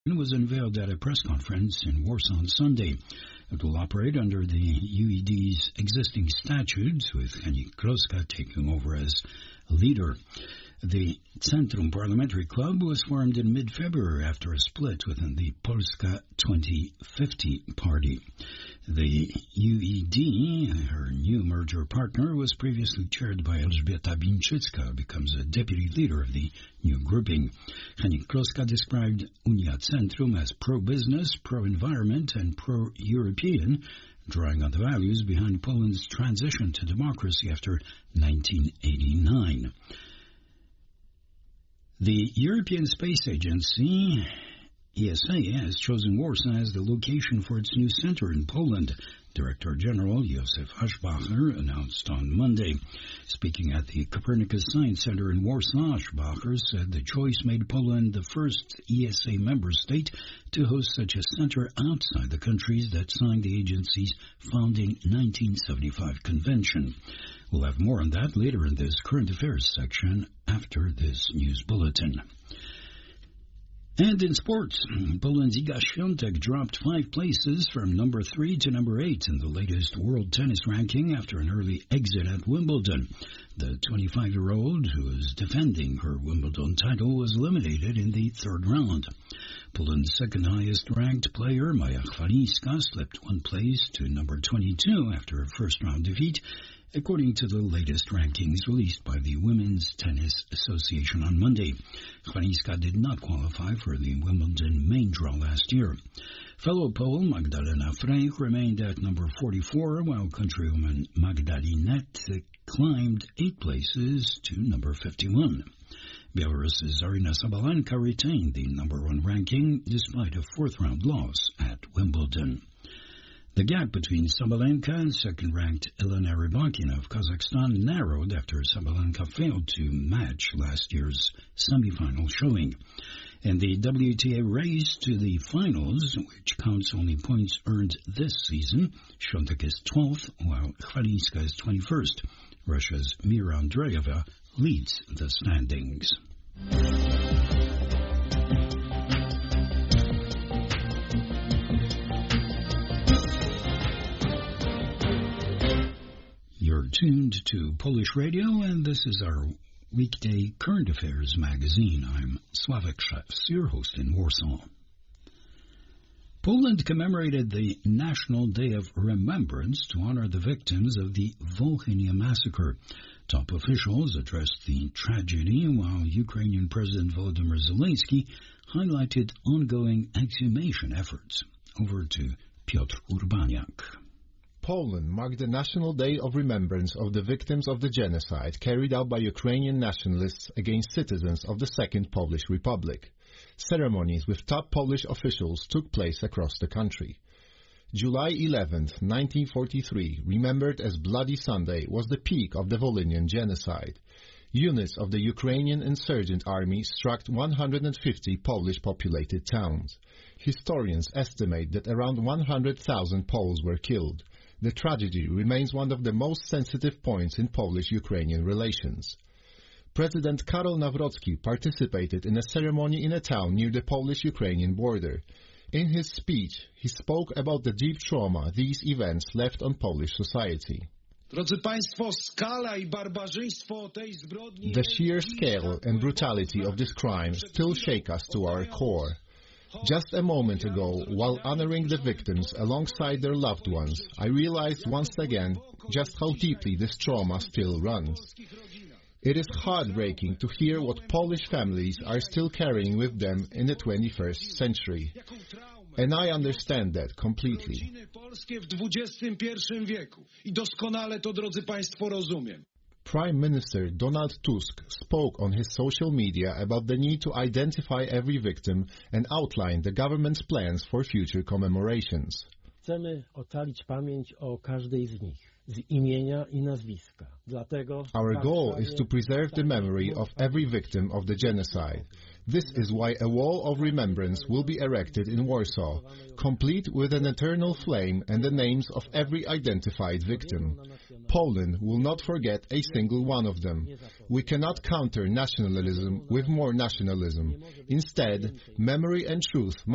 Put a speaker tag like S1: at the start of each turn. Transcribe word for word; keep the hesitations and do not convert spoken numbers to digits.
S1: was unveiled at a press conference in Warsaw on Sunday. It will operate under the U E D's existing statutes, with Henning Kloska taking over as leader. The Centrum Parliamentary Club was formed in mid-February after a split within the Polska twenty fifty party. The U E D, her new merger partner, was previously chaired by Elżbieta Bińczycka, becomes a deputy leader of the new grouping. Henning Kloska described Unia Centrum as pro-business, pro-environment, and pro-European, drawing on the values behind Poland's transition to democracy after nineteen eighty-nine. The European Space Agency, E S A, has chosen Warsaw as the location for its new center in Poland. Director General Josef Aschbacher announced on Monday. Speaking at the Copernicus Science Center in Warsaw, Aschbacher said the choice made Poland the first E S A member state to host such a center outside the countries that signed the agency's founding nineteen seventy-five convention. We'll have more on that later in this current affairs section after this news bulletin. And in sports, Poland's Iga Świątek dropped five places from number three to number eight in the latest world tennis ranking after an early exit at Wimbledon. The twenty-five-year-old, who is defending her Wimbledon title, was eliminated in the third round. Poland's second-highest-ranked player, Maja Chwalińska, slipped one place to number twenty-two after a first-round defeat, according to the latest rankings released by the Women's Tennis Association on Monday. Chwalińska did not qualify for the Wimbledon main draw last year. Fellow Pole Magdalena Frech remained at number forty-four, while countrywoman Magdalinette climbed eight places to number fifty-one. Belarus's Aryna Sabalenka retained the number one ranking despite a fourth-round loss at Wimbledon. The gap between Sabalenka and second-ranked Elena Rybakina of Kazakhstan narrowed after Sabalenka failed to match last year's semifinal showing. In the W T A race to the finals, which counts only points earned this season, Świątek is twelfth, while Chwalińska is twenty-first. Russia's Mira Andreeva leads the standings. You're tuned to Polish Radio, and this is our weekday current affairs magazine. I'm Sławek Szefs, your host in Warsaw. Poland commemorated the National Day of Remembrance to honor the victims of the Volhynia massacre. Top officials addressed the tragedy, while Ukrainian President Volodymyr Zelensky highlighted ongoing exhumation efforts. Over to Piotr Urbaniak.
S2: Poland marked the National Day of Remembrance of the victims of the genocide carried out by Ukrainian nationalists against citizens of the Second Polish Republic. Ceremonies with top Polish officials took place across the country. July eleventh, nineteen forty-three, remembered as Bloody Sunday, was the peak of the Volhynian genocide. Units of the Ukrainian insurgent army struck one hundred fifty Polish-populated towns. Historians estimate that around one hundred thousand Poles were killed. The tragedy remains one of the most sensitive points in Polish-Ukrainian relations. President Karol Nawrocki participated in a ceremony in a town near the Polish-Ukrainian border. In his speech, he spoke about the deep trauma these events left on Polish society.
S3: The
S2: sheer scale and brutality of this crime still shake us to our core. Just a moment ago, while honoring the victims alongside their loved ones, I realized once again just how deeply this trauma still runs. It is heartbreaking to hear what Polish families are still carrying with them in the twenty-first century. And I understand that completely. Prime Minister Donald Tusk spoke on his social media about the need to identify every victim and outline the government's plans for future commemorations.
S4: Chcemy ocalić pamięć o każdej z nich, z imienia i nazwiska. Dlatego
S2: Our goal is to preserve the memory of every victim of the genocide. This is why a wall of remembrance will be erected in Warsaw, complete with an eternal flame and the names of every identified victim. Poland will not forget a single one of them. We cannot counter nationalism with more nationalism. Instead, memory and truth